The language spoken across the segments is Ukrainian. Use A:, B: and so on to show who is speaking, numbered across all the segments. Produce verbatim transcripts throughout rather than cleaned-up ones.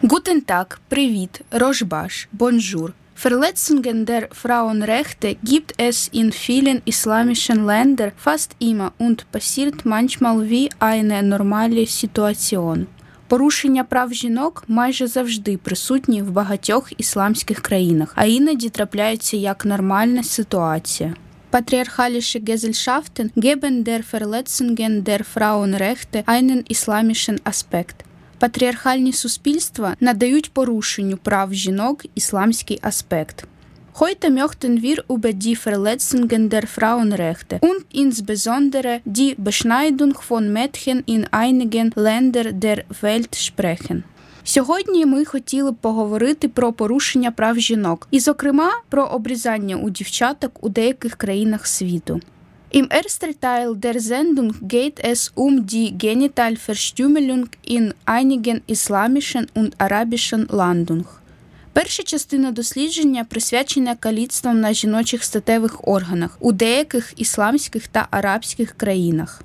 A: Guten Tag, привіт, Рожбаш, бонжур. Verletzungen der Frauenrechte gibt es in vielen islamischen Ländern fast immer und passiert manchmal wie eine normale Situation. Порушення прав жінок майже завжди присутні в багатьох ісламських країнах, а іноді трапляються як нормальна ситуація. Patriarchalische Gesellschaften geben der Verletzungen der Frauenrechte einen islamischen Aspekt. Патріархальні суспільства надають порушенню прав жінок ісламський аспект. Heute möchten wir über die Verletzungen der Frauenrechte und insbesondere die Beschneidung von Mädchen in einigen Ländern der Welt sprechen. Сьогодні ми хотіли б поговорити про порушення прав жінок, і, зокрема, про обрізання у дівчаток у деяких країнах світу. Im ersten Teil der Sendung geht es um die Genitalverstümmelung in einigen islamischen und arabischen Ländern. Перша частина дослідження присвячена каліцтвам на жіночих статевих органах у деяких ісламських та арабських країнах.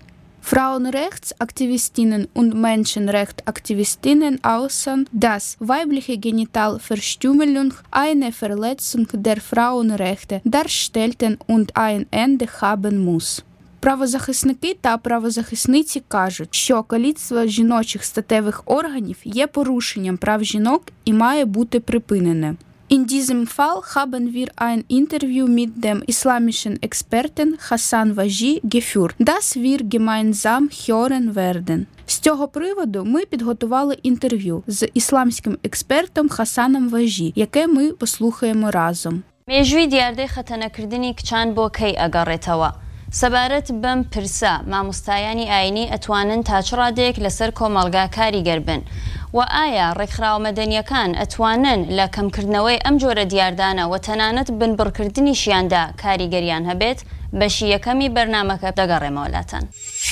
A: Frauenrechtsaktivistinnen und Menschenrechtsaktivistinnen äußern, dass weibliche Genitalverstümmelung eine Verletzung der Frauenrechte darstellen und ein Ende haben muss. Правозахисники та правозахисниці кажуть, що каліцтво жіночих статевих органів є порушенням прав жінок і має бути припинене. In diesem Fall haben wir ein Interview mit dem islamischen Experten Hassan Waji geführt, das wir gemeinsam hören werden. З цього приводу ми підготували інтерв'ю з ісламським експертом Хасаном Важі, яке ми послухаємо разом.
B: مێژووی دیاردەی خەتەنەکردنی کچان بۆ کەی ئەگەڕێتەوە؟ سەبارەت بەم پرسە مامۆستایانی ئاینی ئەتوانن تا چ ڕادەیەک لەسەر کۆمەڵگا کاریگەر بن؟ و ئایا ڕێکخراوە مەدەنیەکان ئەتوانن لە کەمکردنەوەی ئەم جۆرە دیاردانە و تەنانەت بنبڕکردنیشیاندا کاریگەریان هەبێت؟ بەشی یەکەمی بەرنامەکە دەگەڕێمەوەلاتان.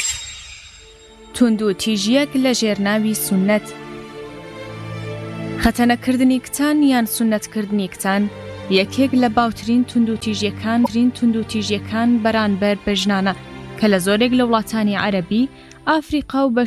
C: توندوتیژیەک لە ژێرناوی سونەت. خەتەنەکردنی کچان یان سونەتکردنی کچان یەکێک لە باوترین توندوتیژیەکان ترین توندوتیژیەکان بەرامبەر بە ژنانە کە لە زۆرێک لە وڵاتانی عەرەبی، ئافریقا و بە